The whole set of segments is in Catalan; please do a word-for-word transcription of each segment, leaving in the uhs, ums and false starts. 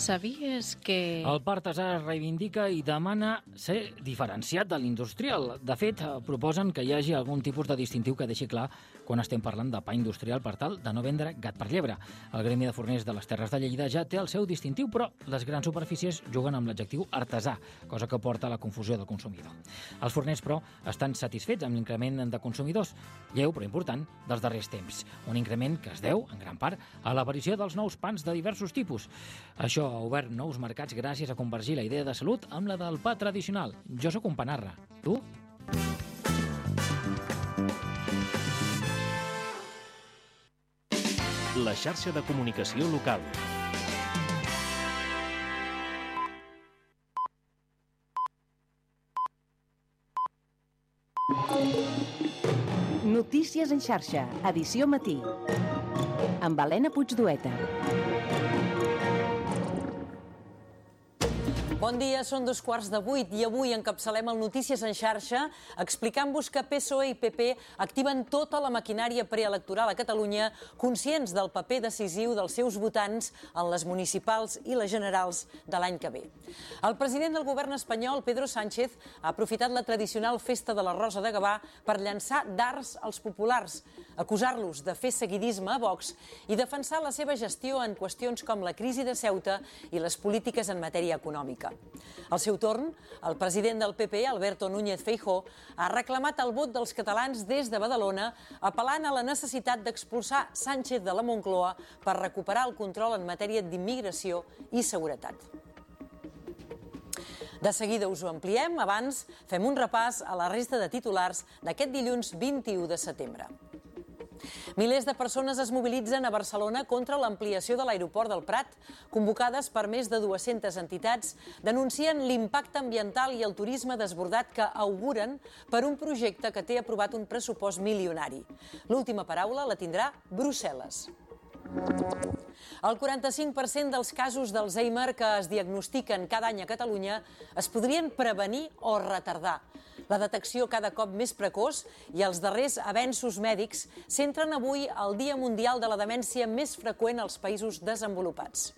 Sabies que... El pa artesà reivindica i demana ser diferenciat de l'industrial. De fet, proposen que hi hagi algun tipus de distintiu que deixi clar quan estem parlant de pa industrial per tal de no vendre gat per llebre. El Gremi de Forners de les Terres de Lleida ja té el seu distintiu, però les grans superfícies juguen amb l'adjectiu artesà, cosa que porta a la confusió del consumidor. Els forners, però, estan satisfets amb l'increment de consumidors, lleu però important, dels darrers temps. Un increment que es deu, en gran part, a l'aparició dels nous pans de diversos tipus. Això ha obert nous mercats gràcies a convergir la idea de salut amb la del pa tradicional. Jo sóc un panarra. Tu? La xarxa de comunicació local. Notícies en xarxa, edició matí. Amb Helena Puigdueta. Bon dia, són dos quarts de vuit i avui encapçalem el Notícies en xarxa explicant-vos que P S O E i P P activen tota la maquinària preelectoral a Catalunya, conscients del paper decisiu dels seus votants en les municipals i les generals de l'any que ve. El president del govern espanyol, Pedro Sánchez, ha aprofitat la tradicional festa de la Rosa de Gavà per llançar dards als populars, acusar-los de fer seguidisme a Vox i defensar la seva gestió en qüestions com la crisi de Ceuta i les polítiques en matèria econòmica. Al seu torn, el president del P P, Alberto Núñez Feijóo, ha reclamat el vot dels catalans des de Badalona, apel·lant a la necessitat d'expulsar Sánchez de la Moncloa per recuperar el control en matèria d'immigració i seguretat. De seguida us ho ampliem, abans fem un repàs a la resta de titulars d'aquest dilluns vint-i-u de setembre. Milers de persones es mobilitzen a Barcelona contra l'ampliació de l'aeroport del Prat. Convocades per més de dues-centes entitats, denuncien l'impacte ambiental i el turisme desbordat que auguren per un projecte que té aprovat un pressupost milionari. L'última paraula la tindrà Brussel·les. El quaranta-cinc per cent dels casos d'Alzheimer que es diagnostiquen cada any a Catalunya es podrien prevenir o retardar. La detecció cada cop més precoç i els darrers avenços mèdics centren avui el Dia Mundial de la Demència més freqüent als països desenvolupats.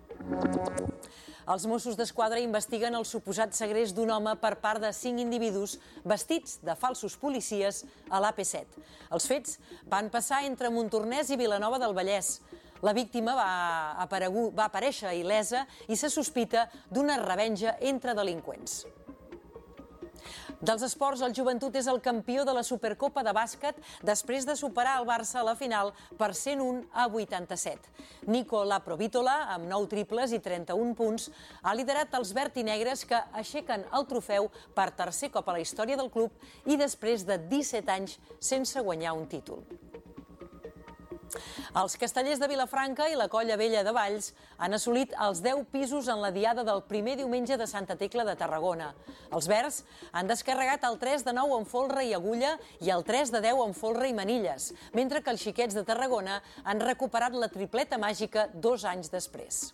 Els Mossos d'Esquadra investiguen el suposat segrest d'un home per part de cinc individus vestits de falsos policies a l'A P set. Els fets van passar entre Montornès i Vilanova del Vallès. La víctima va, aparegut, va aparèixer il·lesa i se sospita d'una revenja entre delinqüents. Dels esports, el Joventut és el campió de la Supercopa de bàsquet després de superar el Barça a la final per cent un a vuitanta-set. Nico Laprovítola, amb nou triples i trenta-un punts, ha liderat els verd i negres que aixequen el trofeu per tercer cop a la història del club i després de disset anys sense guanyar un títol. Els Castellers de Vilafranca i la Colla Vella de Valls han assolit els deu pisos en la diada del primer diumenge de Santa Tecla de Tarragona. Els verds han descarregat el tres de nou amb folre i agulla i el tres de deu amb folre i manilles, mentre que els xiquets de Tarragona han recuperat la tripleta màgica dos anys després.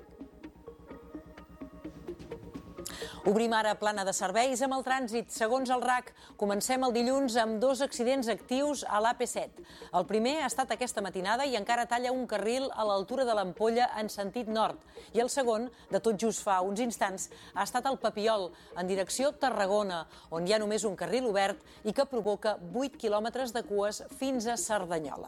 Obrim ara plana de serveis amb el trànsit. Segons el R A C, comencem el dilluns amb dos accidents actius a l'A P set. El primer ha estat aquesta matinada i encara talla un carril a l'altura de l'Ampolla en sentit nord. I el segon, de tot just fa uns instants, ha estat el Papiol, en direcció Tarragona, on hi ha només un carril obert i que provoca vuit quilòmetres de cues fins a Cerdanyola.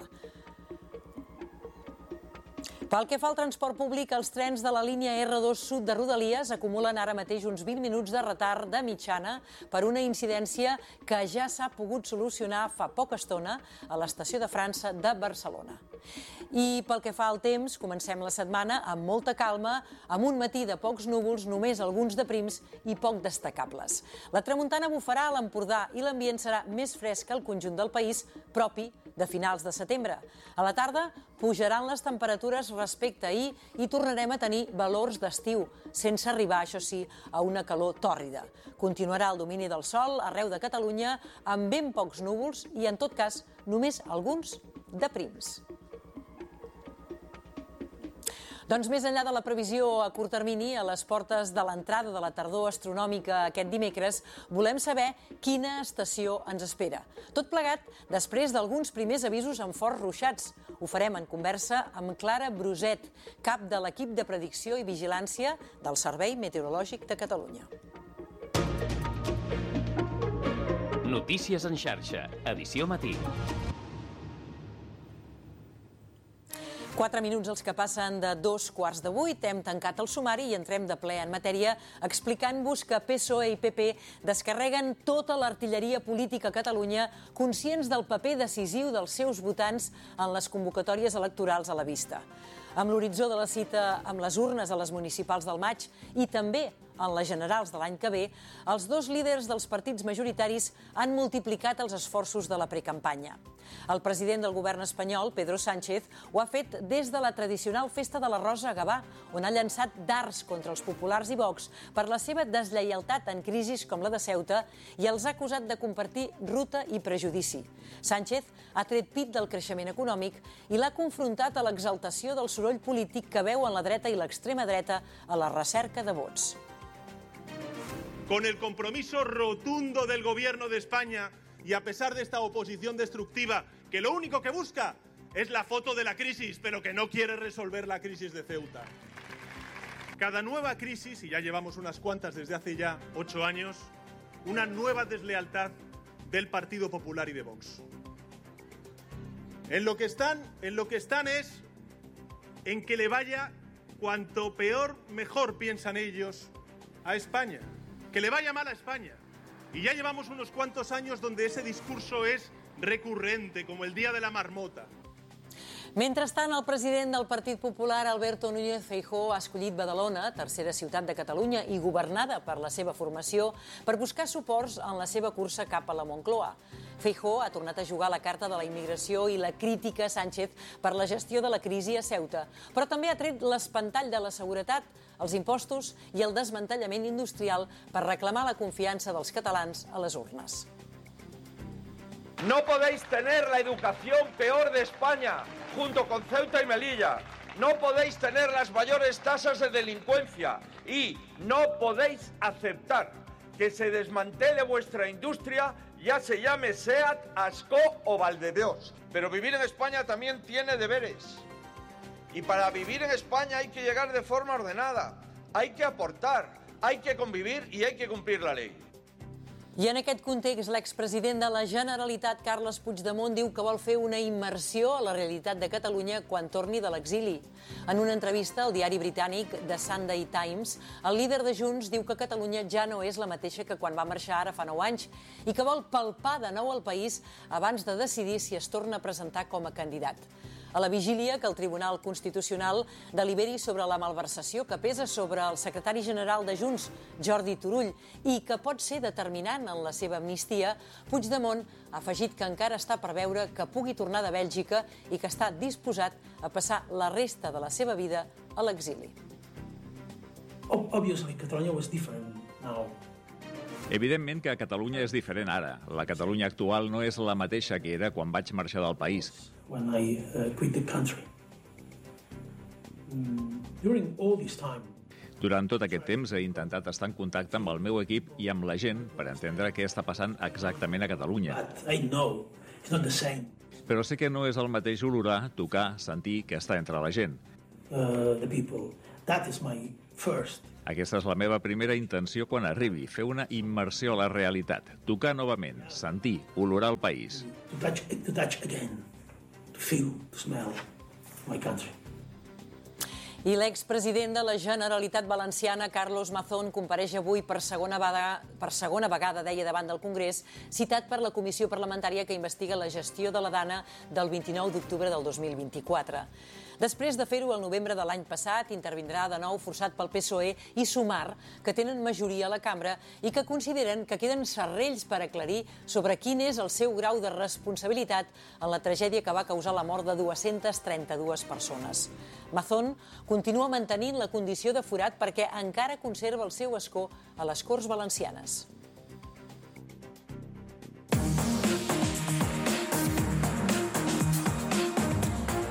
Pel que fa al transport públic, els trens de la línia R dos sud de Rodalies acumulen ara mateix uns vint minuts de retard de mitjana per una incidència que ja s'ha pogut solucionar fa poca estona a l'estació de França de Barcelona. I pel que fa al temps, comencem la setmana amb molta calma, amb un matí de pocs núvols, només alguns de prims i poc destacables. La tramuntana bufarà a l'Empordà i l'ambient serà més fresc al conjunt del país, propi de finals de setembre. A la tarda pujaran les temperatures respecte a ahir i tornarem a tenir valors d'estiu, sense arribar, això sí, a una calor tòrrida. Continuarà el domini del sol arreu de Catalunya amb ben pocs núvols i, en tot cas, només alguns de prims. Doncs més enllà de la previsió a curt termini, a les portes de l'entrada de la tardor astronòmica aquest dimecres, volem saber quina estació ens espera. Tot plegat després d'alguns primers avisos amb forts ruixats. Ho farem en conversa amb Clara Bruset, cap de l'equip de predicció i vigilància del Servei Meteorològic de Catalunya. Notícies en xarxa, edició matí. Quatre minuts els que passen de dos quarts de vuit. Hem tancat el sumari i entrem de ple en matèria explicant-vos que P S O E i P P descarreguen tota l'artilleria política a Catalunya, conscients del paper decisiu dels seus votants en les convocatòries electorals a la vista. Amb l'horitzó de la cita amb les urnes a les municipals del maig i també en les generals de l'any que ve, els dos líders dels partits majoritaris han multiplicat els esforços de la precampanya. El president del govern espanyol, Pedro Sánchez, ho ha fet des de la tradicional Festa de la Rosa a Gavà, on ha llançat dards contra els populars i Vox per la seva deslleialtat en crisis com la de Ceuta i els ha acusat de compartir ruta i prejudici. Sánchez ha tret pit del creixement econòmic i l'ha confrontat a l'exaltació del soroll polític que veuen la dreta i l'extrema dreta a la recerca de vots. Con el compromiso rotundo del Gobierno de España y a pesar de esta oposición destructiva, que lo único que busca es la foto de la crisis, pero que no quiere resolver la crisis de Ceuta. Cada nueva crisis, y ya llevamos unas cuantas desde hace ya ocho años, una nueva deslealtad del Partido Popular y de Vox. En lo que están, en lo que están es en que le vaya cuanto peor, mejor piensan ellos a España. Que le vaya mal a España. Y ya llevamos unos cuantos años donde ese discurso es recurrente, como el día de la marmota. Mentrestant, el president del Partit Popular, Alberto Núñez Feijóo, ha escollit Badalona, tercera ciutat de Catalunya i governada per la seva formació, per buscar suports en la seva cursa cap a la Moncloa. Feijóo ha tornat a jugar la carta de la immigració i la crítica a Sánchez per la gestió de la crisi a Ceuta, però també ha tret l'espantall de la seguretat, els impostos i el desmantellament industrial per reclamar la confiança dels catalans a les urnes. No podéis tener la educación peor de España, junto con Ceuta y Melilla. No podéis tener las mayores tasas de delincuencia y no podéis aceptar que se desmantele vuestra industria, ya se llame SEAT, Asco o Valdedeos. Pero vivir en España también tiene deberes. Y para vivir en España hay que llegar de forma ordenada, hay que aportar, hay que convivir y hay que cumplir la ley. I en aquest context, l'expresident de la Generalitat, Carles Puigdemont, diu que vol fer una immersió a la realitat de Catalunya quan torni de l'exili. En una entrevista al diari britànic The Sunday Times, el líder de Junts diu que Catalunya ja no és la mateixa que quan va marxar ara fa nou anys i que vol palpar de nou el país abans de decidir si es torna a presentar com a candidat. A la vigília que el Tribunal Constitucional deliberi sobre la malversació que pesa sobre el secretari general de Junts, Jordi Turull, i que pot ser determinant en la seva amnistia, Puigdemont ha afegit que encara està per veure que pugui tornar de Bèlgica i que està disposat a passar la resta de la seva vida a l'exili. Obviously, Catalonia was different now. Evidentment que Catalunya és diferent ara. La Catalunya actual no és la mateixa que era quan vaig marxar del país. When I uh, quit the country. Mm, during all this time, Durant tot aquest temps he intentat estar en contacte amb el meu equip i amb la gent per entendre què està passant exactament a Catalunya. but I know it's not the same. Però sé que no és el mateix olorar, tocar, sentir que està entre la gent. Uh, the people. That is my first. Aquesta és la meva primera intenció quan arribi, fer una immersió a la realitat, tocar novament, sentir, olorar el país. To touch, to touch again. To feel, to smell my country. I l'expresident de la Generalitat Valenciana, Carlos Mazón, compareix avui per segona vegada, per segona vegada, deia, davant del Congrés, citat per la comissió parlamentària que investiga la gestió de la Dana del vint-i-nou d'octubre del dos mil vint-i-quatre. Després de fer-ho el novembre de l'any passat, intervindrà de nou forçat pel P S O E i Sumar, que tenen majoria a la cambra i que consideren que queden serrells per aclarir sobre quin és el seu grau de responsabilitat en la tragèdia que va causar la mort de dues-centes trenta-dues persones. Mazón continua mantenint la condició de forat perquè encara conserva el seu escó a les Corts Valencianes.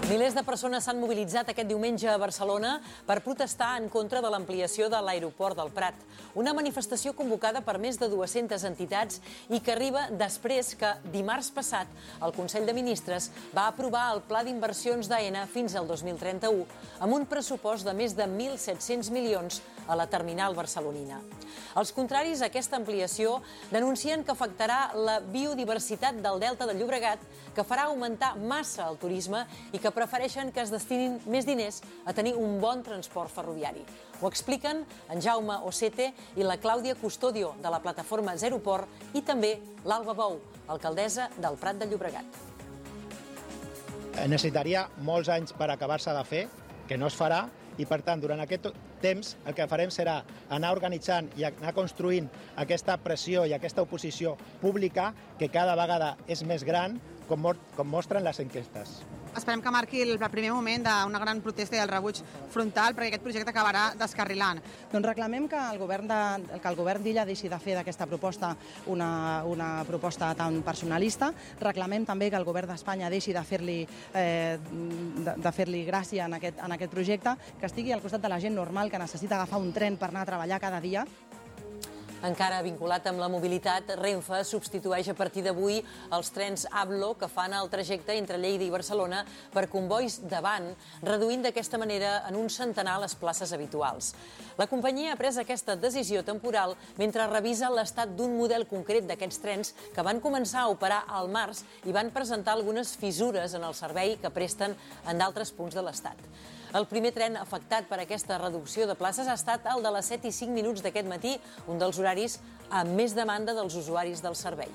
Milers de persones s'han mobilitzat aquest diumenge a Barcelona per protestar en contra de l'ampliació de l'aeroport del Prat. Una manifestació convocada per més de dues-centes entitats i que arriba després que dimarts passat el Consell de Ministres va aprovar el pla d'inversions d'Aena fins al dos mil trenta-u amb un pressupost de més de mil set-cents milions a la terminal barcelonina. Els contraris a aquesta ampliació denuncien que afectarà la biodiversitat del Delta del Llobregat, que farà augmentar massa el turisme i que prefereixen que es destinin més diners a tenir un bon transport ferroviari. Ho expliquen en Jaume Osete i la Clàudia Custodio, de la plataforma Zeroport, i també l'Alba Bou, alcaldessa del Prat de Llobregat. Necessitaria molts anys per acabar-se de fer, que no es farà, i per tant, durant aquest temps el que farem serà anar organitzant i anar construint aquesta pressió i aquesta oposició pública que cada vegada és més gran, com mostren les enquestes. Esperem que marqui el primer moment d'una gran protesta i el rebuig frontal, perquè aquest projecte acabarà descarrilant. Doncs reclamem que el govern de, que el govern d'Illa deixi de fer d'aquesta proposta una, una proposta tan personalista. Reclamem també que el govern d'Espanya deixi de fer-li eh, de, de fer-li gràcia en aquest, en aquest projecte, que estigui al costat de la gent normal que necessita agafar un tren per anar a treballar cada dia. Encara vinculat amb la mobilitat, Renfe substitueix a partir d'avui els trens Ablo que fan el trajecte entre Lleida i Barcelona per combois d'avant, reduint d'aquesta manera en un centenar les places habituals. La companyia ha pres aquesta decisió temporal mentre revisa l'estat d'un model concret d'aquests trens que van començar a operar al març i van presentar algunes fissures en el servei que presten en d'altres punts de l'estat. El primer tren afectat per aquesta reducció de places ha estat el de les set i cinc minuts d'aquest matí, un dels horaris amb més demanda dels usuaris del servei.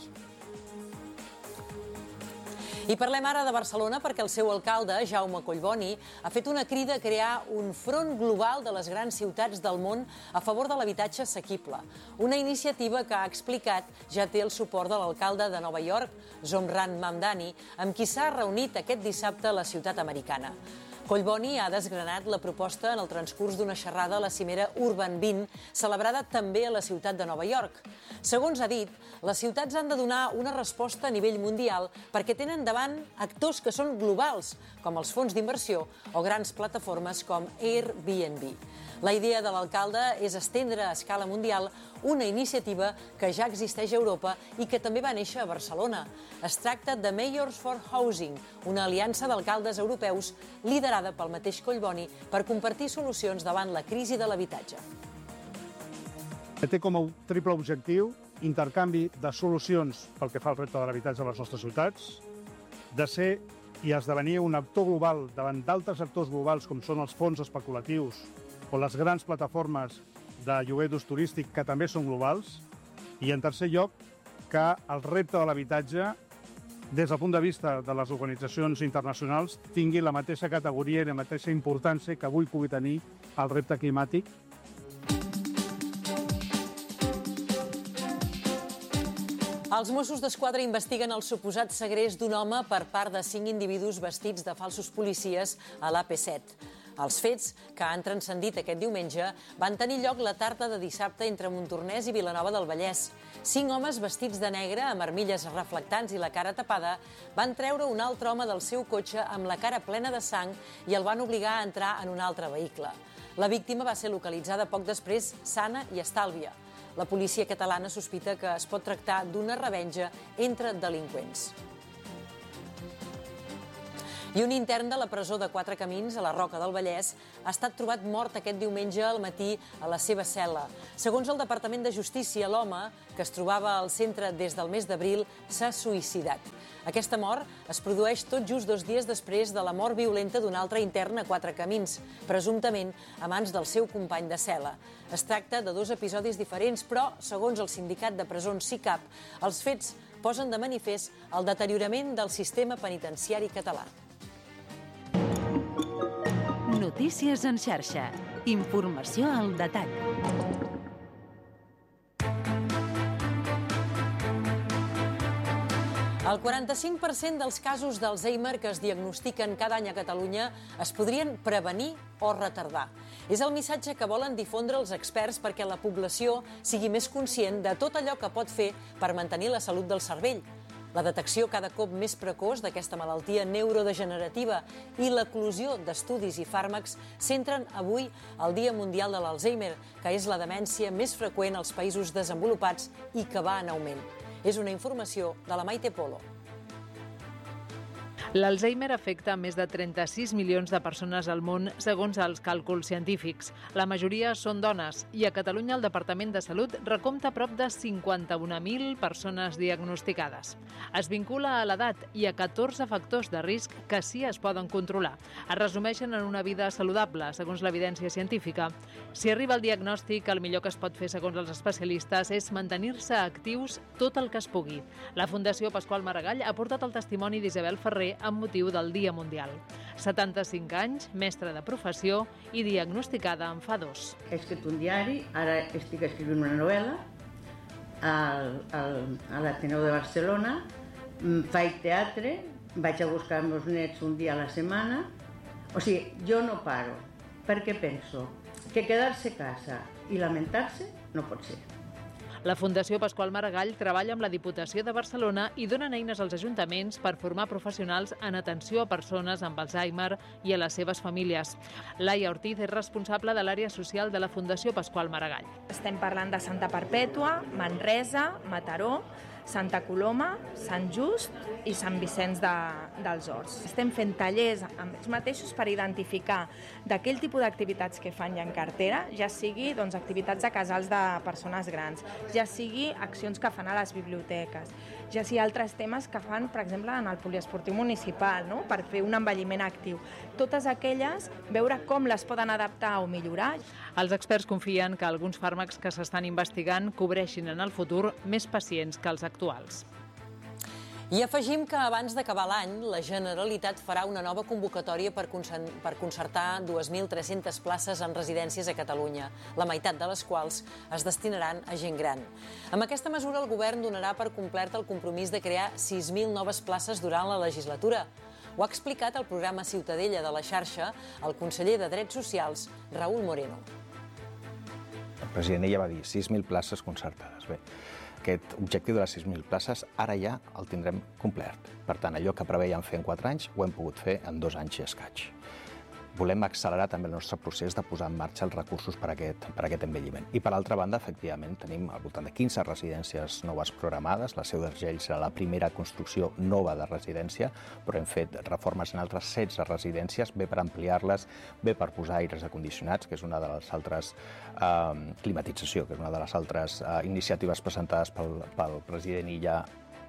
I parlem ara de Barcelona perquè el seu alcalde, Jaume Collboni, ha fet una crida a crear un front global de les grans ciutats del món a favor de l'habitatge assequible. Una iniciativa que ha explicat ja té el suport de l'alcalde de Nova York, Zomran Mamdani, amb qui s'ha reunit aquest dissabte a la ciutat americana. Collboni ha desgranat la proposta en el transcurs d'una xerrada a la cimera Urban vint, celebrada també a la ciutat de Nova York. Segons ha dit, les ciutats han de donar una resposta a nivell mundial perquè tenen davant actors que són globals, com els fons d'inversió o grans plataformes com Airbnb. La idea de l'alcalde és estendre a escala mundial una iniciativa que ja existeix a Europa i que també va néixer a Barcelona. Es tracta de Mayors for Housing, una aliança d'alcaldes europeus liderada pel mateix Collboni per compartir solucions davant la crisi de l'habitatge. Té com a triple objectiu intercanvi de solucions pel que fa al repte de l'habitatge a les nostres ciutats, de ser i esdevenir un actor global davant d'altres actors globals com són els fons especulatius o les grans plataformes de lloguer d'ús turístic que també són globals, i en tercer lloc, que el repte de l'habitatge, des del punt de vista de les organitzacions internacionals, tingui la mateixa categoria i la mateixa importància que avui pugui tenir el repte climàtic. Els Mossos d'Esquadra investiguen el suposat segrest d'un home per part de cinc individus vestits de falsos policies a l'A P set. Els fets, que han transcendit aquest diumenge, van tenir lloc la tarda de dissabte entre Montornès i Vilanova del Vallès. Cinc homes vestits de negre, amb armilles reflectants i la cara tapada, van treure un altre home del seu cotxe amb la cara plena de sang i el van obligar a entrar en un altre vehicle. La víctima va ser localitzada poc després, sana i estàlvia. La policia catalana sospita que es pot tractar d'una revenja entre delinqüents. I un intern de la presó de Quatre Camins, a la Roca del Vallès, ha estat trobat mort aquest diumenge al matí a la seva cel·la. Segons el Departament de Justícia, l'home, que es trobava al centre des del mes d'abril, s'ha suïcidat. Aquesta mort es produeix tot just dos dies després de la mort violenta d'un altre intern a Quatre Camins, presumptament a mans del seu company de cel·la. Es tracta de dos episodis diferents, però, segons el sindicat de presons SICAP, els fets posen de manifest el deteriorament del sistema penitenciari català. Notícies en xarxa. Informació al detall. El quaranta-cinc per cent dels casos d'Alzheimer que es diagnostiquen cada any a Catalunya es podrien prevenir o retardar. És el missatge que volen difondre els experts perquè la població sigui més conscient de tot allò que pot fer per mantenir la salut del cervell. La detecció cada cop més precoç d'aquesta malaltia neurodegenerativa i l'eclosió d'estudis i fàrmacs centren avui el Dia Mundial de l'Alzheimer, que és la demència més freqüent als països desenvolupats i que va en augment. És una informació de la Maite Polo. L'Alzheimer afecta a més de trenta-sis milions de persones al món, segons els càlculs científics. La majoria són dones i a Catalunya el Departament de Salut recompta prop de cinquanta-un mil persones diagnosticades. Es vincula a l'edat i a catorze factors de risc que sí es poden controlar. Es resumeixen en una vida saludable, segons l'evidència científica. Si arriba el diagnòstic, el millor que es pot fer, segons els especialistes, és mantenir-se actius tot el que es pugui. La Fundació Pasqual Maragall ha portat el testimoni d'Isabel Ferrer amb motiu del Dia Mundial. setanta-cinc anys, mestra de professió i diagnosticada en fa dos. He escrit un diari, ara estic escrivint una novel·la al, al, a l'Ateneu de Barcelona, faig teatre, vaig a buscar els meus nets un dia a la setmana. O sigui, jo no paro, perquè penso que quedar-se a casa i lamentar-se no pot ser. La Fundació Pasqual Maragall treballa amb la Diputació de Barcelona i donen eines als ajuntaments per formar professionals en atenció a persones amb Alzheimer i a les seves famílies. Laia Ortiz és responsable de l'àrea social de la Fundació Pasqual Maragall. Estem parlant de Santa Perpètua, Manresa, Mataró, Santa Coloma, Sant Just i Sant Vicenç de, dels Horts. Estem fent tallers amb ells mateixos per identificar d'aquell tipus d'activitats que fan ja en cartera, ja sigui doncs, activitats de casals de persones grans, ja sigui accions que fan a les biblioteques, ja sigui altres temes que fan, per exemple, en el poliesportiu municipal, no? Per fer un envelliment actiu. Totes aquelles, veure com les poden adaptar o millorar. Els experts confien que alguns fàrmacs que s'estan investigant cobreixin en el futur més pacients que els actuals. I afegim que abans d'acabar l'any, la Generalitat farà una nova convocatòria per concertar dues mil tres-centes places en residències a Catalunya, la meitat de les quals es destinaran a gent gran. Amb aquesta mesura, el govern donarà per complert el compromís de crear sis mil noves places durant la legislatura. Ho ha explicat al programa Ciutadella de la xarxa el conseller de Drets Socials, Raúl Moreno. El president ella va dir sis mil places concertades. Bé, aquest objectiu de les sis mil places ara ja el tindrem complert. Per tant, allò que preveiem fer en quatre anys ho hem pogut fer en dos anys i escaig. Volem accelerar també el nostre procés de posar en marxa els recursos per a aquest, per a aquest envelliment. I per altra banda, efectivament, tenim al voltant de quinze residències noves programades. La Seu d'Urgell serà la primera construcció nova de residència, però hem fet reformes en altres setze residències, bé per ampliar-les, bé per posar aires acondicionats, que és una de les altres eh, climatització, que és una de les altres eh, iniciatives presentades pel, pel president Illa.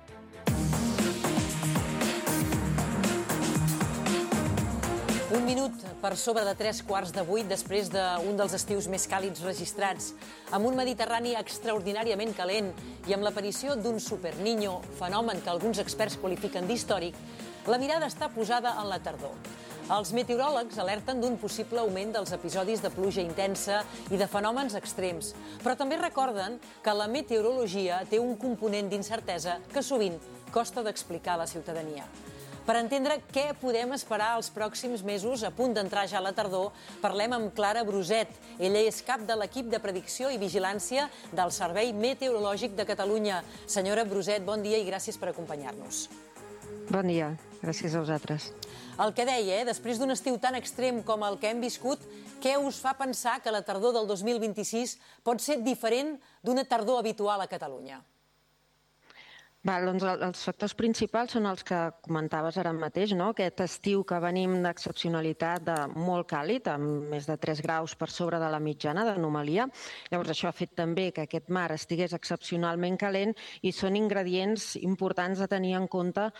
Un minut per sobre de tres quarts de vuit després d'un dels estius més càlids registrats. Amb un Mediterrani extraordinàriament calent i amb l'aparició d'un superniño, fenomen que alguns experts qualifiquen d'històric, la mirada està posada en la tardor. Els meteoròlegs alerten d'un possible augment dels episodis de pluja intensa i de fenòmens extrems, però també recorden que la meteorologia té un component d'incertesa que sovint costa d'explicar a la ciutadania. Per entendre què podem esperar els pròxims mesos, a punt d'entrar ja a la tardor, parlem amb Clara Bruset. Ella és cap de l'equip de predicció i vigilància del Servei Meteorològic de Catalunya. Senyora Bruset, bon dia i gràcies per acompanyar-nos. Bon dia, gràcies a vosaltres. El que deia, eh, després d'un estiu tan extrem com el que hem viscut, què us fa pensar que la tardor del dos mil vint-i-sis pot ser diferent d'una tardor habitual a Catalunya? Val, doncs els factors principals són els que comentaves ara mateix, no? Aquest estiu que venim d'excepcionalitat de molt càlid, amb més de tres graus per sobre de la mitjana d'anomalia. Llavors això ha fet també que aquest mar estigués excepcionalment calent i són ingredients importants a tenir en compte